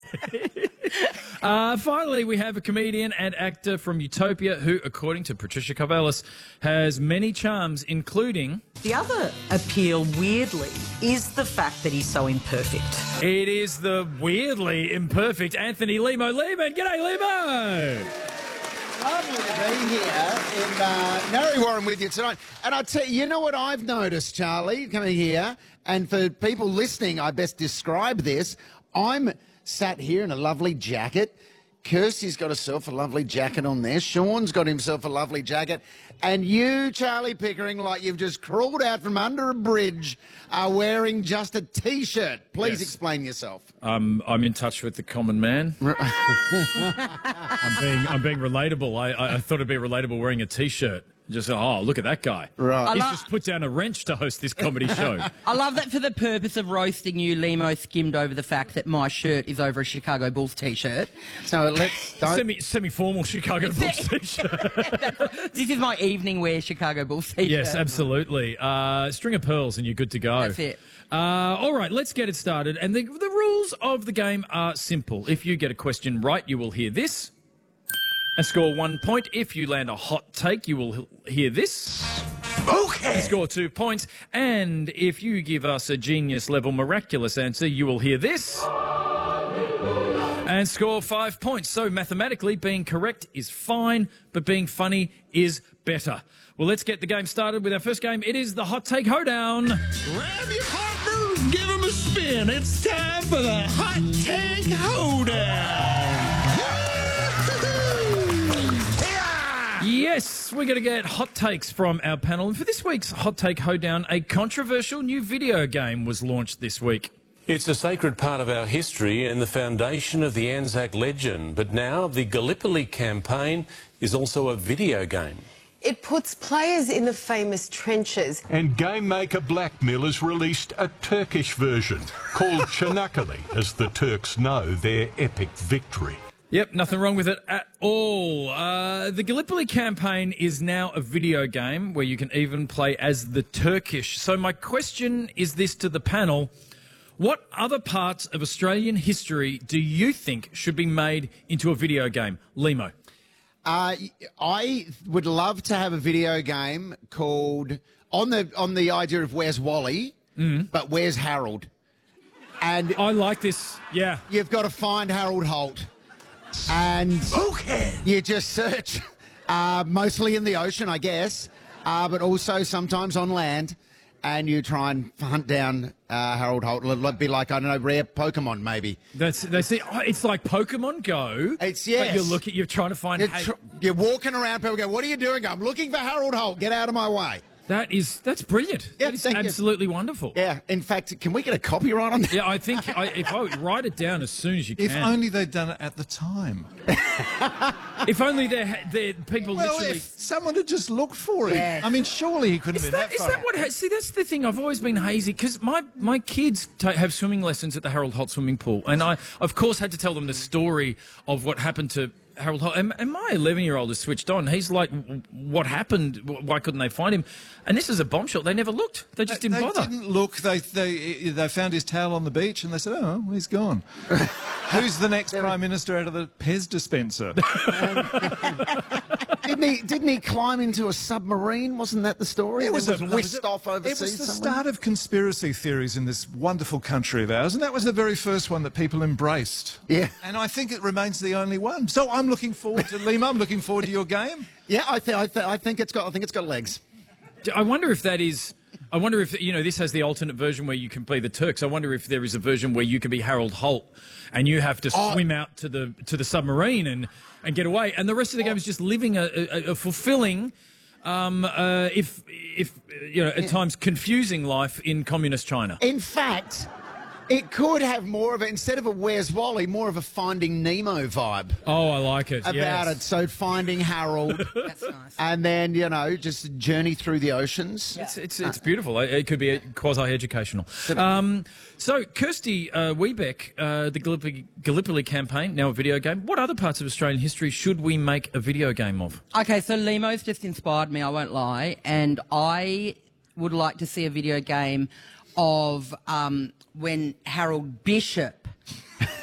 Finally, we have a comedian and actor from Utopia who, according to Patricia Karvelas, has many charms, including... The other appeal, weirdly, is the fact that he's so imperfect. It is the weirdly imperfect Anthony Lehmo Lehman. G'day, Lehmo! Lovely to be here in Narre Warren with you tonight. And I tell you, you know what I've noticed, Charlie, coming here, and for people listening, I best describe this. I'm sat here in a lovely jacket. Kirsty's got herself a lovely jacket on there. Sean's got himself a lovely jacket. And you, Charlie Pickering, like you've just crawled out from under a bridge, are wearing just a T-shirt. Please explain yourself. I'm in touch with the common man. I'm being relatable. I thought it'd be relatable wearing a T-shirt. Just, oh, look at that guy. Right. He's just put down a wrench to host this comedy show. I love that for the purpose of roasting you, Lehmo skimmed over the fact that my shirt is over a Chicago Bulls T-shirt. So let's... Semi-formal Chicago Bulls T-shirt. This is my evening wear Chicago Bulls T-shirt. Yes, absolutely. String of pearls and you're good to go. That's it. All right, let's get it started. And the rules of the game are simple. If you get a question right, you will hear this and score 1 point. If you land a hot take, you will hear this. Okay. And score 2 points. And if you give us a genius-level miraculous answer, you will hear this and score 5 points. So mathematically, being correct is fine, but being funny is better. Well, let's get the game started with our first game. It is the Hot Take Hoedown. Grab your partner, give him a spin. It's time for the Hot Take Hoedown. Yes, we're going to get hot takes from our panel. And for this week's Hot Take Hoedown, a controversial new video game was launched this week. It's a sacred part of our history and the foundation of the Anzac legend. But now the Gallipoli campaign is also a video game. It puts players in the famous trenches. And game maker Blackmill has released a Turkish version called Çanakkale, as the Turks know their epic victory. Yep, nothing wrong with it at all. The Gallipoli campaign is now a video game where you can even play as the Turkish. So my question is this to the panel. What other parts of Australian history do you think should be made into a video game? Lehmo. I would love to have a video game called, on the idea of where's Wally, but where's Harold? And I like this, yeah. You've got to find Harold Holt. And you just search, mostly in the ocean, I guess, but also sometimes on land, and you try and hunt down Harold Holt. It'll be like, I don't know, rare Pokemon, maybe. That's it. It's like Pokemon Go. It's, yes. But you're trying to find... You're walking around, people go, what are you doing? I'm looking for Harold Holt. Get out of my way. That's brilliant. Yeah, that is absolutely wonderful. Yeah, in fact, can we get a copyright on that? Yeah, I think if I would write it down as soon as you can. If only they'd done it at the time. If only they're people literally... if someone had just looked for it. Yeah. I mean, surely he couldn't have been that far. Is that what... See, that's the thing. I've always been hazy because my kids have swimming lessons at the Harold Holt swimming pool, and I, of course, had to tell them the story of what happened to Harold Holt. And my 11-year-old is switched on. He's like, what happened? Why couldn't they find him? And this is a bombshell. They never looked. They just didn't bother. They didn't look. They found his towel on the beach and they said, oh, well, he's gone. Who's the next Prime Minister out of the Pez dispenser? Didn't he climb into a submarine? Wasn't that the story? It was whisked off overseas. It was the somewhere? start of conspiracy theories in this wonderful country of ours, and that was the very first one that people embraced. Yeah. And I think it remains the only one. So I'm looking forward to Lehmo. I'm looking forward to your game. Yeah, I think it's got legs. I wonder if that is... I wonder if, this has the alternate version where you can play the Turks. I wonder if there is a version where you can be Harold Holt and you have to swim out to the submarine and get away. And the rest of the game is just living a fulfilling, at times confusing life in communist China. In fact, it could have more of instead of a Where's Wally, more of a Finding Nemo vibe. Oh, I like it. About it. So finding Harold. That's nice. And then, just journey through the oceans. It's beautiful. It could be quasi-educational. So, Kirsty Wiebeck, the Gallipoli campaign, now a video game. What other parts of Australian history should we make a video game of? Okay, so Lehmo's just inspired me, I won't lie, and I would like to see a video game of when Harold Bishop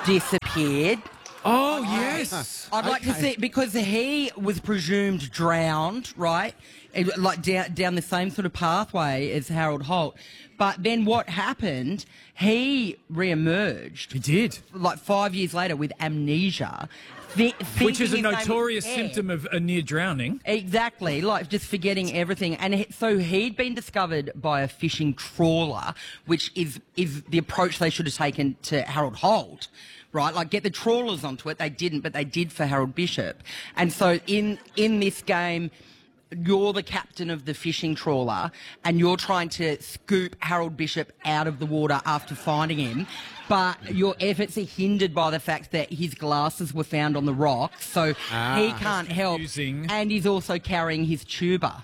disappeared. Oh, yes. I'd like to see, because he was presumed drowned, right? Like down the same sort of pathway as Harold Holt. But then what happened, he re-emerged. He did. Like 5 years later with amnesia. Which is a thinking his name was notorious Ted. symptom of a near drowning. Exactly, like just forgetting everything. And so he'd been discovered by a fishing trawler, which is the approach they should have taken to Harold Holt. Right, like get the trawlers onto it. They didn't, but they did for Harold Bishop. And so in this game, you're the captain of the fishing trawler and you're trying to scoop Harold Bishop out of the water after finding him. But your efforts are hindered by the fact that his glasses were found on the rocks, so he can't help. Confusing. And he's also carrying his tuba.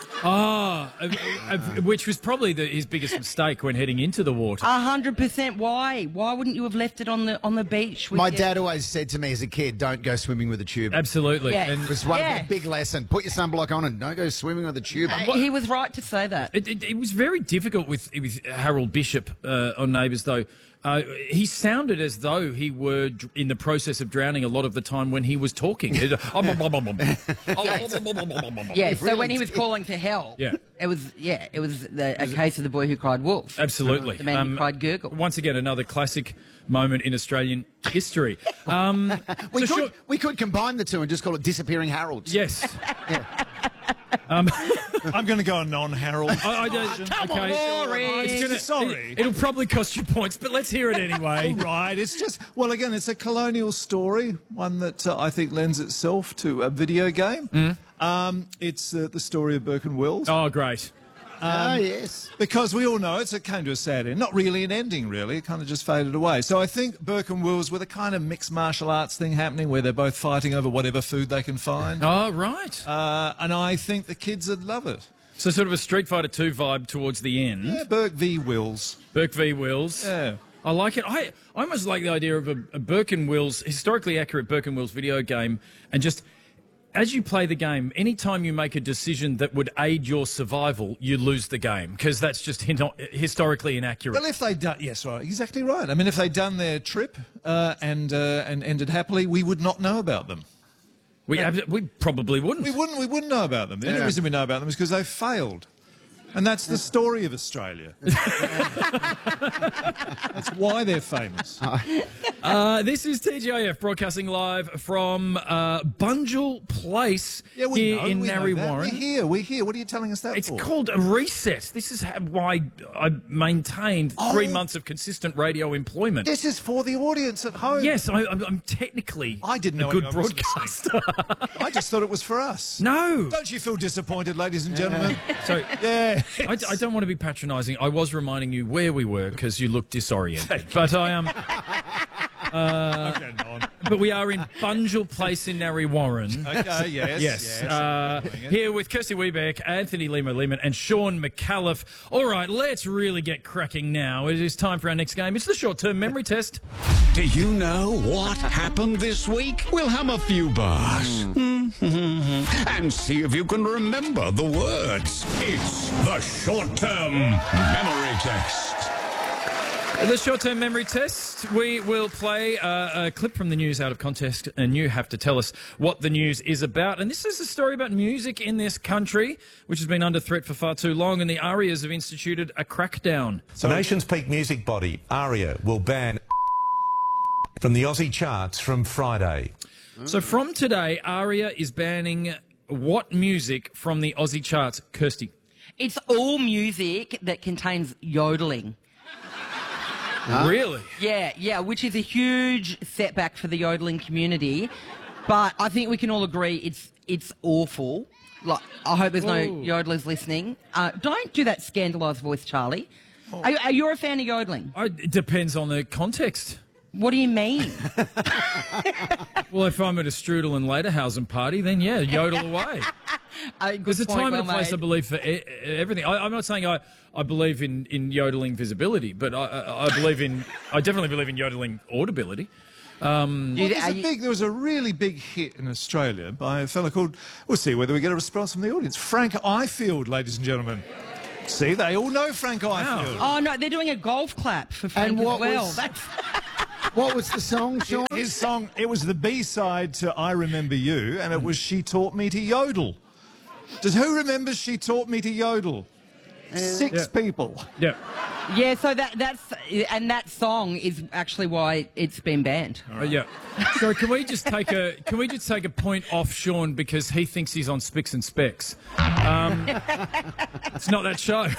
Which was probably his biggest mistake when heading into the water. 100%. Why? Why wouldn't you have left it on the beach? My dad always said to me as a kid, don't go swimming with a tube. Absolutely. Yeah. And It was one big lesson. Put your sunblock on and don't go swimming with a tube. He was right to say that. it was very difficult with Harold Bishop on Neighbours, though. He sounded as though he were in the process of drowning a lot of the time when he was talking. Yeah, so really when he was did. calling for help, Yeah. it was a case of the boy who cried wolf. Absolutely. The man who cried gurgle. Once again, another classic moment in Australian history. We could combine the two and just call it Disappearing Harolds. Yes. I'm going to go a non-Harold. I don't. Okay. Sorry. It'll probably cost you points, but let's hear it anyway. Right, it's just, well, again, it's a colonial story, one that I think lends itself to a video game. It's the story of Burke and Wills. Oh, great. Yes. Because we all know it came to a sad end. Not really an ending, really. It kind of just faded away. So I think Burke and Wills with a kind of mixed martial arts thing happening where they're both fighting over whatever food they can find. Oh, right. And I think the kids would love it. So sort of a Street Fighter 2 vibe towards the end. Yeah, Burke v. Wills. Burke v. Wills. Yeah. I like it. I almost like the idea of a Burke and Wills, historically accurate Burke and Wills video game, and just as you play the game, anytime you make a decision that would aid your survival, you lose the game because that's just historically inaccurate. Well, if they'd done, yes, right, exactly right. I mean, if they'd done their trip and ended happily, we would not know about them. We probably wouldn't. We wouldn't know about them. The only reason we know about them is because they failed. And that's the story of Australia. That's why they're famous. This is TGIF broadcasting live from Bunjil Place here in Narre Warren. We're here. What are you telling us that It's for? called a reset. This is why I maintained 3 months of consistent radio employment. This is for the audience at home. Yes, I'm technically I didn't know a good anyone was broadcaster. I just thought it was for us. No. Don't you feel disappointed, ladies and gentlemen? So, Yeah. I don't want to be patronising. I was reminding you where we were because you looked disoriented. But I am. Okay, no. But we are in Bunjil Place in Narre Warren. Okay, yes. Yes. Here with Kirsty Wiebeck, Anthony Lehman, and Sean McAuliffe. All right, let's really get cracking now. It is time for our next game. It's the short-term memory test. Do you know what happened this week? We'll have a few bars. And see if you can remember the words. It's the short-term memory test. The short-term memory test, we will play a clip from the news out of context, and you have to tell us what the news is about. And this is a story about music in this country, which has been under threat for far too long, and the ARIAs have instituted a crackdown. The nation's peak music body, ARIA, will ban from the Aussie charts from Friday. So from today, ARIA is banning what music from the Aussie charts? Kirsty. It's all music that contains yodeling. Really? Yeah, which is a huge setback for the yodeling community. But I think we can all agree it's awful. Like, I hope there's no yodelers listening. Don't do that scandalised voice, Charlie. Are you a fan of yodeling? It depends on the context. What do you mean? Well, if I'm at a Strudel and Lederhausen party, then yeah, yodel away. There's a time and a place, I believe, for everything. I'm not saying I believe in yodeling visibility, but I definitely believe in yodeling audibility. There was a really big hit in Australia by a fella called, we'll see whether we get a response from the audience, Frank Ifield, ladies and gentlemen. See, they all know Frank Ifield. Oh, no, they're doing a golf clap for Frank as well. What was the song, Sean? His song, it was the B-side to I Remember You, and it was She Taught Me to Yodel. Who remembers She Taught Me to Yodel? Six people. Yeah. Yeah, so that song is actually why it's been banned. Yeah. So can we just take a point off Sean because he thinks he's on Spicks and Specs? It's not that show.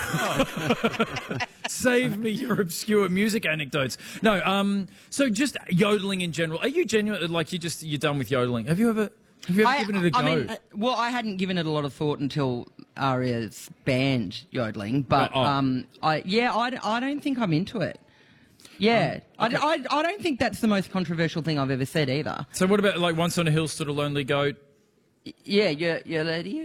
Save me your obscure music anecdotes. No. So just yodeling in general. Are you genuine? Like you're done with yodeling? Have you ever given it a go? I mean, I hadn't given it a lot of thought until Aria's banned yodeling, but I don't think I'm into it. Yeah, okay. I don't think that's the most controversial thing I've ever said either. So what about like Once on a Hill Stood a Lonely Goat? Yeah, lady.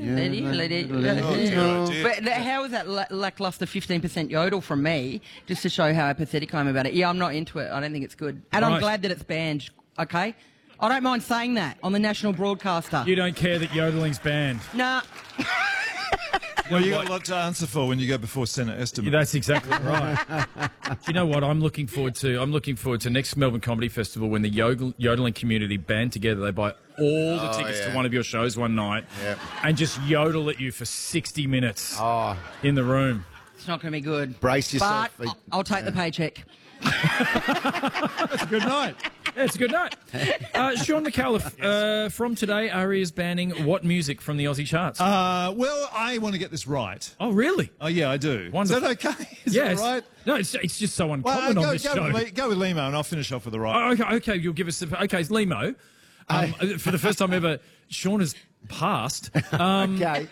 But how is that lackluster 15% yodel from me, just to show how apathetic I am about it? Yeah, I'm not into it. I don't think it's good. And I'm glad that it's banned, okay? I don't mind saying that on the national broadcaster. You don't care that yodeling's banned? Nah. Well, you got a lot to answer for when you go before Senate estimate. Yeah, that's exactly right. You know what I'm looking forward to? I'm looking forward to next Melbourne Comedy Festival when the yodeling community band together. They buy all the tickets to one of your shows one night and just yodel at you for 60 minutes in the room. It's not going to be good. Brace yourself. But I'll take the paycheck. That's a good night. Yeah, it's a good night. Sean McAuliffe, from today, Aria is banning what music from the Aussie charts? Well, I want to get this right. Oh, really? Oh, yeah, I do. Wonderful. Is that okay? Is that right? No, it's just so uncommon on this show. Go with Limo and I'll finish off with the right. Oh, okay, you'll give us the... Okay, it's Limo. For the first time ever, Sean has passed. Okay.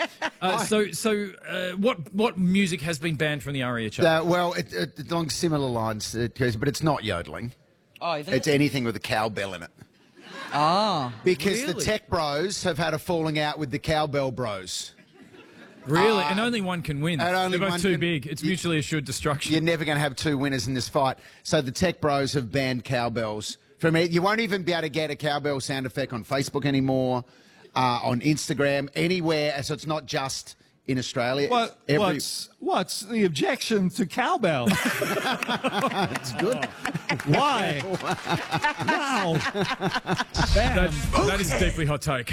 What music has been banned from the Aria chart? Well, along similar lines, but it's not yodeling. Oh, is it? It's anything with a cowbell in it. Ah. Because the tech bros have had a falling out with the cowbell bros. Really? And only one can win. They're both too big. It's mutually assured destruction. You're never going to have two winners in this fight. So the tech bros have banned cowbells from it. You won't even be able to get a cowbell sound effect on Facebook anymore, on Instagram, anywhere. So it's not just in Australia. What's the objection to cowbell? It's good. Why? Wow. That is a deeply hot take.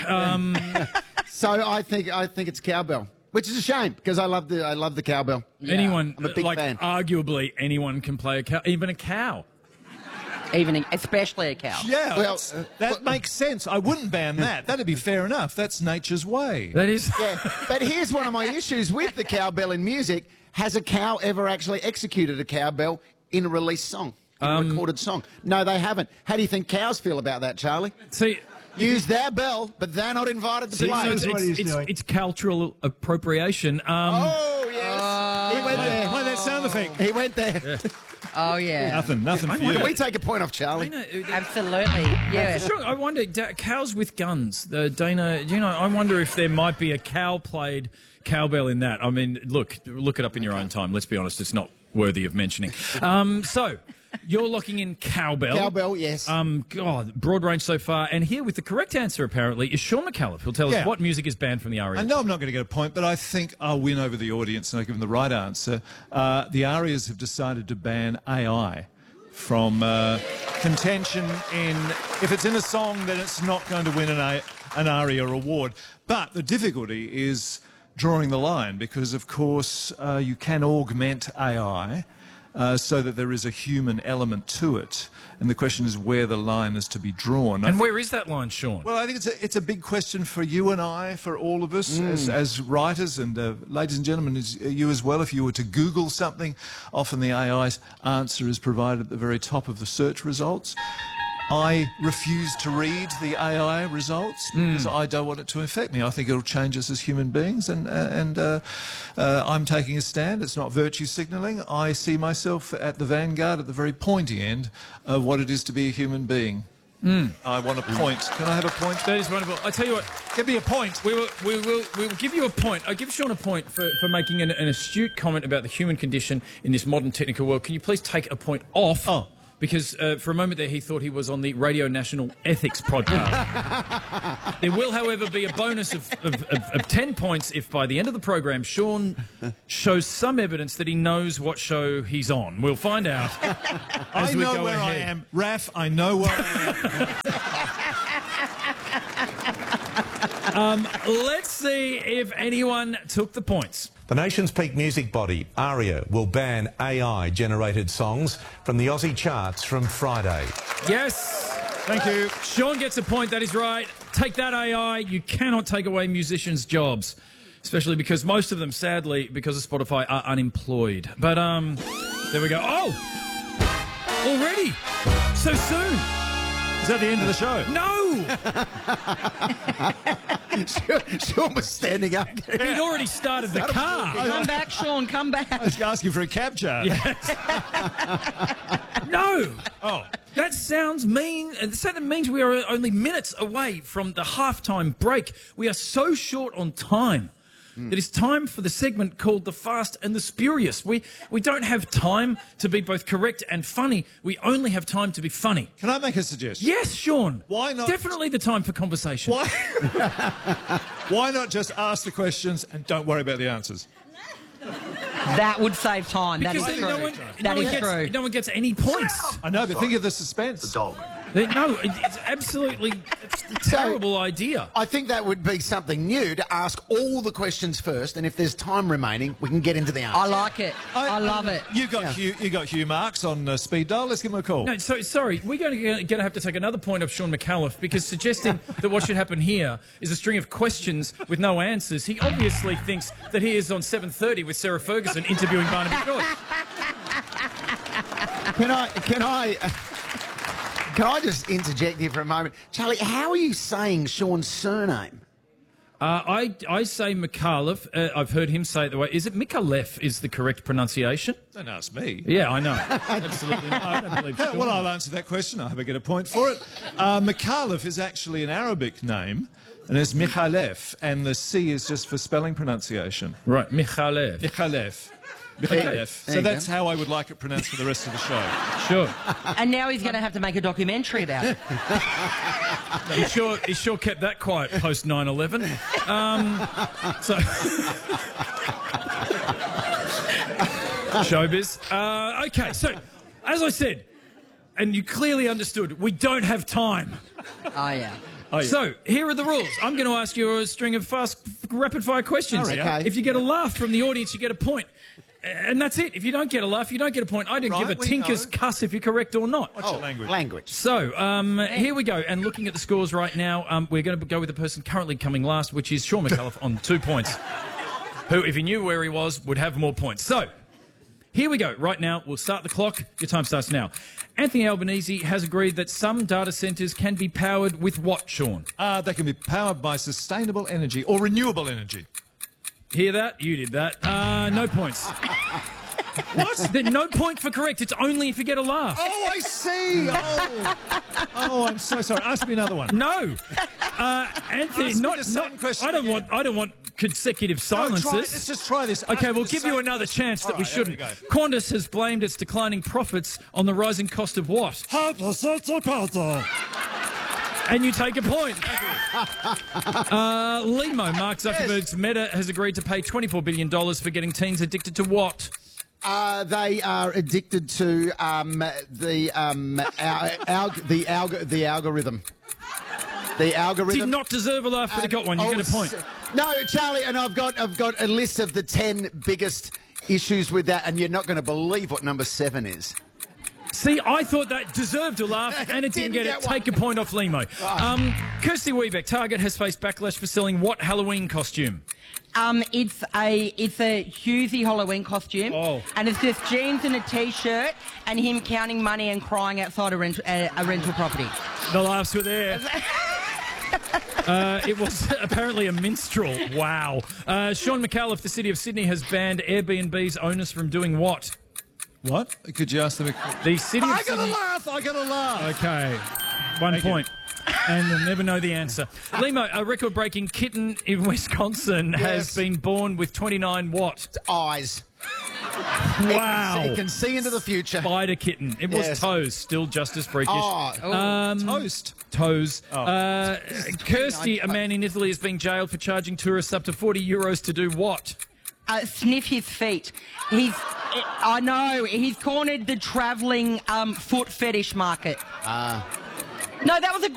So I think it's cowbell, which is a shame because I love the cowbell. Yeah. Anyone, I'm a big fan. Arguably, anyone can play a cow, even a cow. Especially a cow. Yeah, well, that makes sense. I wouldn't ban that. That'd be fair enough. That's nature's way. That is. Yeah, but here's one of my issues with the cowbell in music. Has a cow ever actually executed a cowbell in a released song, in a recorded song? No, they haven't. How do you think cows feel about that, Charlie? See, use their bell, but they're not invited to play. It's cultural appropriation. Oh, yes. He went there. Play that sound effect. He went there. Yeah. Oh, yeah. Nothing for you. Can we take a point off Charlie? Absolutely. Yeah. I wonder, cows with guns. Dana, I wonder if there might be a cow-played cowbell in that. I mean, look it up in your own time. Let's be honest, it's not worthy of mentioning. So, you're locking in cowbell. Cowbell, yes. God, broad range so far. And here with the correct answer, apparently, is Sean McAuliffe, who'll tell us what music is banned from the Aria. I know I'm not going to get a point, but I think I'll win over the audience and I'll give them the right answer. The Arias have decided to ban AI from contention in... If it's in a song, then it's not going to win an Aria award. But the difficulty is drawing the line because, of course, you can augment AI so that there is a human element to it. And the question is where the line is to be drawn. And where is that line, Sean? Well, I think it's a big question for you and I, for all of us as writers, and ladies and gentlemen, you as well. If you were to Google something, often the AI's answer is provided at the very top of the search results. I refuse to read the AI results because I don't want it to affect me. I think it'll change us as human beings, and I'm taking a stand. It's not virtue signalling. I see myself at the vanguard, at the very pointy end of what it is to be a human being. I want a point. Can I have a point? That is wonderful. I tell you what, give me a point. We will give you a point. I give Sean a point for making an astute comment about the human condition in this modern technical world. Can you please take a point off because for a moment there he thought he was on the Radio National Ethics podcast. There will, however, be a bonus of 10 points if by the end of the program Sean shows some evidence that he knows what show he's on. We'll find out as we go ahead. I know where I am. Raf, I know where I am. Let's see if anyone took the points. The nation's peak music body, ARIA, will ban AI-generated songs from the Aussie charts from Friday. Yes. Thank you. Sean gets a point. That is right. Take that, AI. You cannot take away musicians' jobs, especially because most of them, sadly, because of Spotify, are unemployed. But there we go. Oh, already so soon. Is that the end of the show? No. Sean was standing up. He'd already started the car. Come back, Sean, come back. I was asking for a cab charge. Yes. No. Oh. That sounds mean. That means we are only minutes away from the halftime break. We are so short on time that it's time for the segment called The Fast and the Spurious. We don't have time to be both correct and funny. We only have time to be funny. Can I make a suggestion? Yes, Sean. Why not? Definitely the time for conversation. Why? Why not just ask the questions and don't worry about the answers? That would save time. Because that is then true. no one gets any points. I know, but think of the suspense. The dog. No, it's absolutely it's a terrible idea. I think that would be something new to ask all the questions first, and if there's time remaining, we can get into the answer. I like it. I love it. You got Hugh Marks on speed dial. Let's give him a call. No, so sorry, we're going to have to take another point off Sean McAuliffe because suggesting that what should happen here is a string of questions with no answers. He obviously thinks that he is on 7:30 with Sarah Ferguson interviewing Barnaby Joyce. Can I just interject here for a moment? Charlie, how are you saying Sean's surname? I say McAuliffe. I've heard him say it the way. Is it McAuliffe is the correct pronunciation? Don't ask me. Yeah, I know. Absolutely not. I don't believe Sean. Well, I'll answer that question. I hope I get a point for it. McAuliffe is actually an Arabic name, and it's Mikhalef, and the C is just for spelling pronunciation. Right, Mikhalef. Mikhalef. Okay. So that's how I would like it pronounced for the rest of the show. Sure. And now he's going to have to make a documentary about it. He sure kept that quiet post 9/11. Showbiz. Okay, so as I said, and you clearly understood, we don't have time. Oh, yeah. So, here are the rules. I'm going to ask you a string of fast, rapid-fire questions. Okay. If you get a laugh from the audience, you get a point. And that's it. If you don't get a laugh, you don't get a point. I didn't give a tinker's cuss if you're correct or not. What's your language? Language. So, here we go. And looking at the scores right now, we're going to go with the person currently coming last, which is Sean McAuliffe on 2 points, who, if he knew where he was, would have more points. So, here we go. Right now, we'll start the clock. Your time starts now. Anthony Albanese has agreed that some data centres can be powered with what, Sean? They can be powered by sustainable energy or renewable energy. Hear that? You did that. No points. What? There's no point for correct. It's only if you get a laugh. Oh, I see. Oh, I'm so sorry. Ask me another one. No. Anthony, not question. I don't want consecutive silences. Let's just try this. Okay, we'll give you another chance that we shouldn't. Qantas has blamed its declining profits on the rising cost of what? And you take a point. Limo, Mark Zuckerberg's Meta, has agreed to pay $24 billion for getting teens addicted to what? They are addicted to the algorithm. The algorithm. Did not deserve a laugh, but they got one. You get a point. No, Charlie, and I've got a list of the 10 biggest issues with that, and you're not going to believe what number 7 is. See, I thought that deserved a laugh, and it didn't get it. Take a point off Limo. Kirsty Weebeck, Target has faced backlash for selling what Halloween costume? It's a Hughesy Halloween costume, and it's just jeans and a t-shirt, and him counting money and crying outside a rental property. The laughs were there. It was apparently a minstrel. Wow. Sean McAuliffe, the City of Sydney, has banned Airbnb's owners from doing what? What? Could you ask them? The City of Sydney... I got a laugh. Okay. 1 point. And we'll never know the answer. Limo, a record-breaking kitten in Wisconsin has been born with 29 what? Eyes. Wow. It can see into the future. Spider kitten. It was Yes. toes. Still just as freakish. Toast. Toes. Kirsty, a man in Italy, is being jailed for charging tourists up to €40 to do what? Sniff his feet. I know, he's cornered the travelling foot fetish market. No, that was a